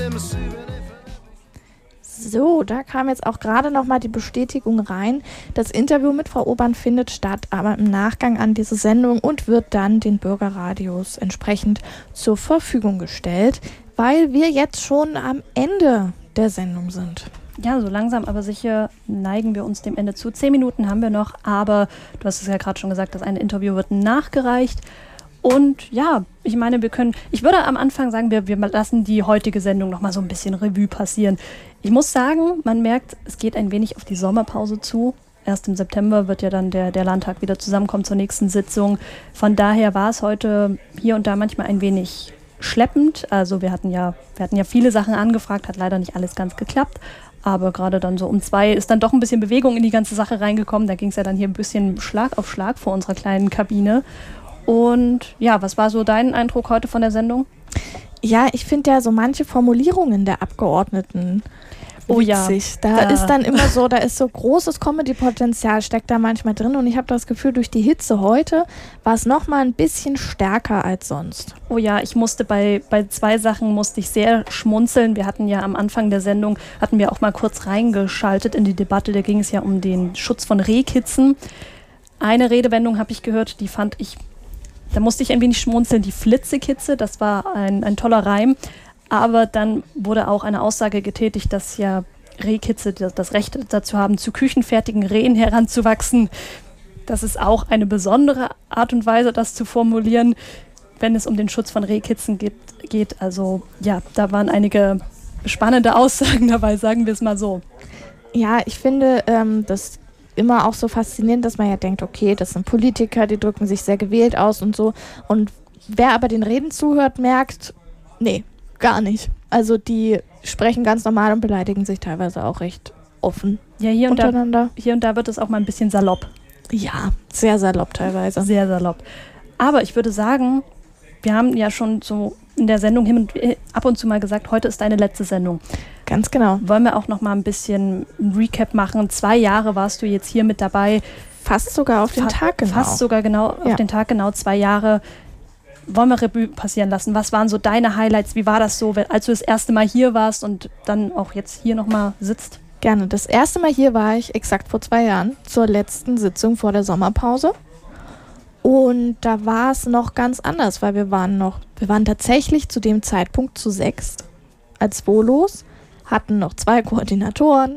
So, da kam jetzt auch gerade nochmal die Bestätigung rein. Das Interview mit Frau Obern findet statt, aber im Nachgang an diese Sendung und wird dann den Bürgerradios entsprechend zur Verfügung gestellt, weil wir jetzt schon am Ende der Sendung sind. Ja, so langsam aber sicher neigen wir uns dem Ende zu. 10 Minuten haben wir noch, aber du hast es ja gerade schon gesagt, das eine Interview wird nachgereicht. Und ja, ich meine, ich würde am Anfang sagen, wir lassen die heutige Sendung nochmal so ein bisschen Revue passieren. Ich muss sagen, man merkt, es geht ein wenig auf die Sommerpause zu. Erst im September wird ja dann der Landtag wieder zusammenkommen zur nächsten Sitzung. Von daher war es heute hier und da manchmal ein wenig schleppend. Also wir hatten ja viele Sachen angefragt, hat leider nicht alles ganz geklappt. Aber gerade dann so um 2 ist dann doch ein bisschen Bewegung in die ganze Sache reingekommen. Da ging es ja dann hier ein bisschen Schlag auf Schlag vor unserer kleinen Kabine. Und ja, was war so dein Eindruck heute von der Sendung? Ja, ich finde ja so manche Formulierungen der Abgeordneten witzig. Da ist dann immer so, da ist so großes Comedy-Potenzial, steckt da manchmal drin. Und ich habe das Gefühl, durch die Hitze heute war es nochmal ein bisschen stärker als sonst. Oh ja, ich musste bei 2 Sachen sehr schmunzeln. Wir hatten ja am Anfang der Sendung, hatten wir auch mal kurz reingeschaltet in die Debatte, da ging es ja um den Schutz von Rehkitzen. Eine Redewendung habe ich gehört, die fand ich, da musste ich ein wenig schmunzeln, die Flitzekitze, das war ein toller Reim. Aber dann wurde auch eine Aussage getätigt, dass ja Rehkitze das Recht dazu haben, zu küchenfertigen Rehen heranzuwachsen. Das ist auch eine besondere Art und Weise, das zu formulieren, wenn es um den Schutz von Rehkitzen geht. Also ja, da waren einige spannende Aussagen dabei, sagen wir es mal so. Ja, ich finde das immer auch so faszinierend, dass man ja denkt, okay, das sind Politiker, die drücken sich sehr gewählt aus und so. Und wer aber den Reden zuhört, merkt, nee, gar nicht. Also die sprechen ganz normal und beleidigen sich teilweise auch recht offen untereinander. Hier und da wird es auch mal ein bisschen salopp. Ja, sehr salopp teilweise. Sehr salopp. Aber ich würde sagen, wir haben ja schon so in der Sendung ab und zu mal gesagt, heute ist deine letzte Sendung. Ganz genau. Wollen wir auch noch mal ein bisschen ein Recap machen? 2 Jahre warst du jetzt hier mit dabei. Fast sogar auf den Tag genau. Fast sogar genau auf den Tag genau 2 Jahre. Wollen wir Revue passieren lassen? Was waren so deine Highlights? Wie war das so, als du das erste Mal hier warst und dann auch jetzt hier nochmal sitzt? Gerne. Das erste Mal hier war ich exakt vor 2 Jahren zur letzten Sitzung vor der Sommerpause. Und da war es noch ganz anders, weil wir waren tatsächlich zu dem Zeitpunkt zu 6 als Volos, hatten noch 2 Koordinatoren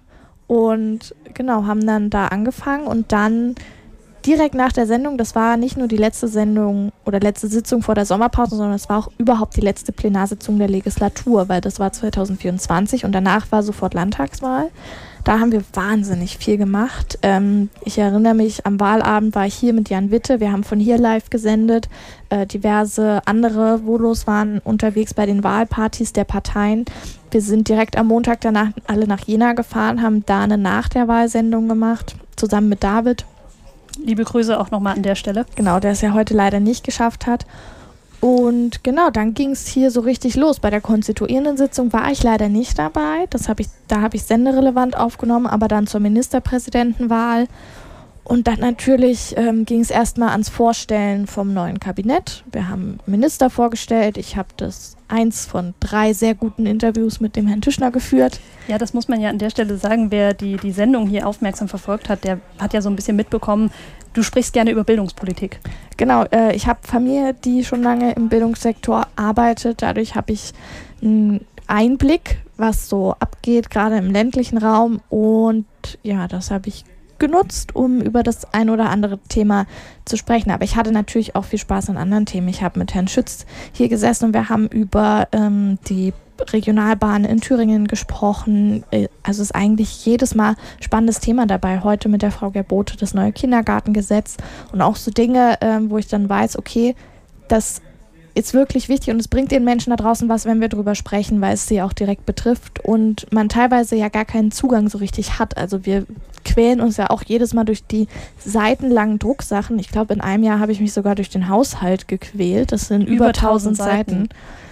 und genau, haben dann da angefangen und dann direkt nach der Sendung, das war nicht nur die letzte Sendung oder letzte Sitzung vor der Sommerpause, sondern es war auch überhaupt die letzte Plenarsitzung der Legislatur, weil das war 2024 und danach war sofort Landtagswahl. Da haben wir wahnsinnig viel gemacht. Ich erinnere mich, am Wahlabend war ich hier mit Jan Witte, wir haben von hier live gesendet. Diverse andere Volos waren unterwegs bei den Wahlpartys der Parteien. Wir sind direkt am Montag danach alle nach Jena gefahren, haben da eine Nach der Wahlsendung gemacht, zusammen mit David. Liebe Grüße auch nochmal an der Stelle. Genau, der es ja heute leider nicht geschafft hat. Und genau, dann ging es hier so richtig los. Bei der konstituierenden Sitzung war ich leider nicht dabei. Da habe ich senderelevant aufgenommen, aber dann zur Ministerpräsidentenwahl. Und dann natürlich ging es erstmal ans Vorstellen vom neuen Kabinett. Wir haben Minister vorgestellt. Ich habe das 1 von 3 sehr guten Interviews mit dem Herrn Tischner geführt. Ja, das muss man ja an der Stelle sagen. Wer die Sendung hier aufmerksam verfolgt hat, der hat ja so ein bisschen mitbekommen, du sprichst gerne über Bildungspolitik. Genau, ich habe Familie, die schon lange im Bildungssektor arbeitet. Dadurch habe ich einen Einblick, was so abgeht, gerade im ländlichen Raum. Und ja, das habe ich genutzt, um über das ein oder andere Thema zu sprechen. Aber ich hatte natürlich auch viel Spaß an anderen Themen. Ich habe mit Herrn Schütz hier gesessen und wir haben über die Regionalbahn in Thüringen gesprochen. Also ist eigentlich jedes Mal ein spannendes Thema dabei. Heute mit der Frau Gerbote das neue Kindergartengesetz und auch so Dinge, wo ich dann weiß, okay, das ist wirklich wichtig und es bringt den Menschen da draußen was, wenn wir drüber sprechen, weil es sie auch direkt betrifft und man teilweise ja gar keinen Zugang so richtig hat. Also wir quälen uns ja auch jedes Mal durch die seitenlangen Drucksachen. Ich glaube, in einem Jahr habe ich mich sogar durch den Haushalt gequält. Das sind über 1000 Seiten.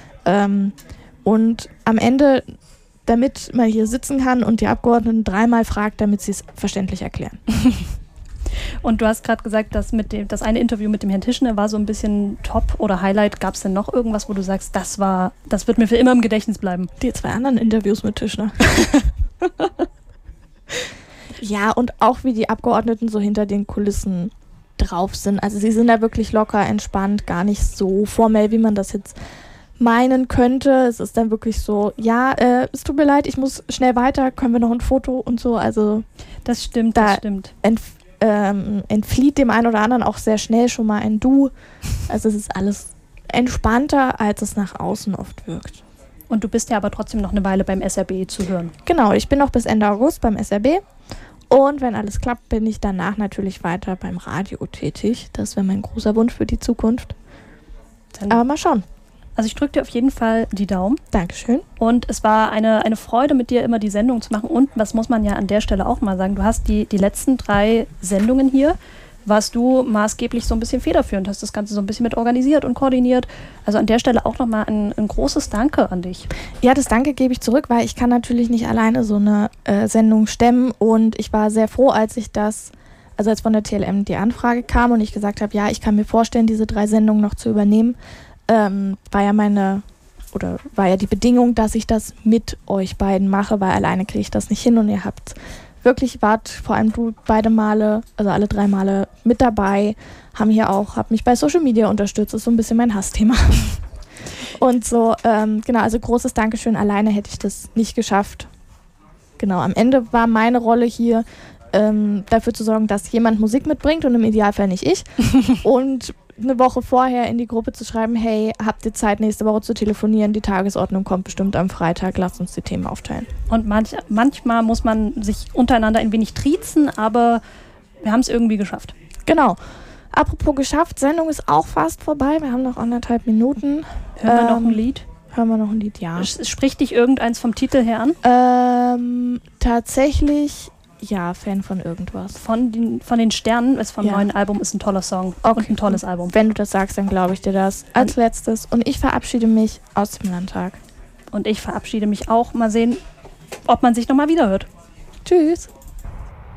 Und am Ende, damit man hier sitzen kann und die Abgeordneten 3-mal fragt, damit sie es verständlich erklären. Und du hast gerade gesagt, dass das eine Interview mit dem Herrn Tischner war so ein bisschen Top oder Highlight. Gab es denn noch irgendwas, wo du sagst, das wird mir für immer im Gedächtnis bleiben? Die 2 anderen Interviews mit Tischner. Ja, und auch wie die Abgeordneten so hinter den Kulissen drauf sind. Also sie sind da wirklich locker, entspannt, gar nicht so formell, wie man das jetzt meinen könnte. Es ist dann wirklich so, ja, es tut mir leid, ich muss schnell weiter, können wir noch ein Foto und so. Also das stimmt. Entflieht dem einen oder anderen auch sehr schnell schon mal ein Du. Also es ist alles entspannter, als es nach außen oft wirkt. Und du bist ja aber trotzdem noch eine Weile beim SRB zu hören. Genau, ich bin noch bis Ende August beim SRB. Und wenn alles klappt, bin ich danach natürlich weiter beim Radio tätig. Das wäre mein großer Wunsch für die Zukunft. Aber mal schauen. Also ich drücke dir auf jeden Fall die Daumen. Dankeschön. Und es war eine Freude, mit dir immer die Sendung zu machen. Und was muss man ja an der Stelle auch mal sagen, du hast die letzten 3 Sendungen hier, warst du maßgeblich so ein bisschen federführend, hast das Ganze so ein bisschen mit organisiert und koordiniert. Also an der Stelle auch nochmal ein großes Danke an dich. Ja, das Danke gebe ich zurück, weil ich kann natürlich nicht alleine so eine Sendung stemmen. Und ich war sehr froh, als von der TLM die Anfrage kam und ich gesagt habe, ja, ich kann mir vorstellen, diese 3 Sendungen noch zu übernehmen. War ja die Bedingung, dass ich das mit euch beiden mache, weil alleine kriege ich das nicht hin und ihr wart vor allem du beide Male, also alle 3 Male mit dabei, hab mich bei Social Media unterstützt, ist so ein bisschen mein Hassthema. Und so, genau, also großes Dankeschön, alleine hätte ich das nicht geschafft. Genau, am Ende war meine Rolle hier, dafür zu sorgen, dass jemand Musik mitbringt und im Idealfall nicht ich. Und eine Woche vorher in die Gruppe zu schreiben, hey, habt ihr Zeit, nächste Woche zu telefonieren? Die Tagesordnung kommt bestimmt am Freitag, lasst uns die Themen aufteilen. Und manchmal muss man sich untereinander ein wenig triezen, aber wir haben es irgendwie geschafft. Genau. Apropos geschafft, Sendung ist auch fast vorbei, wir haben noch 1,5 Minuten. Hören wir noch ein Lied? Hören wir noch ein Lied, ja. Spricht dich irgendeins vom Titel her an? Tatsächlich... Ja, Fan von irgendwas. Von den Sternen, vom neuen Album, ist ein toller Song und ein tolles Album. Wenn du das sagst, dann glaube ich dir das. Als letztes. Und ich verabschiede mich aus dem Landtag. Und ich verabschiede mich auch. Mal sehen, ob man sich nochmal wiederhört. Tschüss.